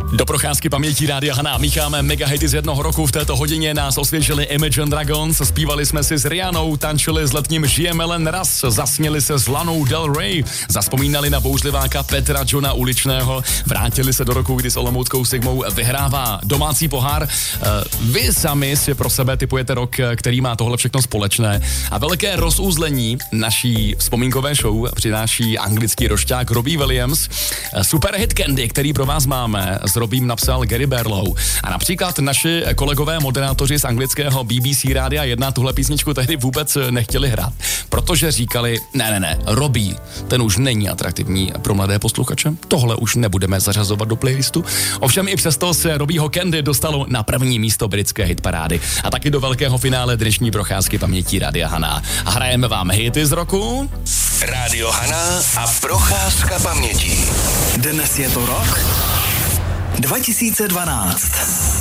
Do procházky pamětí Rádia Haná mícháme mega hity z jednoho roku. V této hodině nás osvěžili Imagine Dragons, zpívali jsme si s Rianou, tančili s letním Žijeme len raz, zasměli se s Lanou Del Rey, zazpomínali na bouřliváka Petra Johna Uličného, vrátili se do roku, kdy s olomouckou Sigmou vyhrává domácí pohár. Vy sami si pro sebe tipujete rok, který má tohle všechno společné. A velké rozuzlení naší vzpomínkové show přináší anglický rošťák Robbie Williams. Super hit Candy, který pro vás máme, s Robbiem napsal Gary Barlow. A například naši kolegové moderátoři z anglického BBC Rádia 1 tuhle písničku tehdy vůbec nechtěli hrát, protože říkali, ne, Robbie, ten už není atraktivní pro mladé posluchače, tohle už nebudeme zařazovat do playlistu. Ovšem i přesto se Robbieho Candy dostalo na první místo britské hitparády a taky do velkého finále dnešní procházky pamětí Rádia Haná. A hrajeme vám hity z roku. Rádio Haná a procházka pamětí. Dnes je to rok 2012.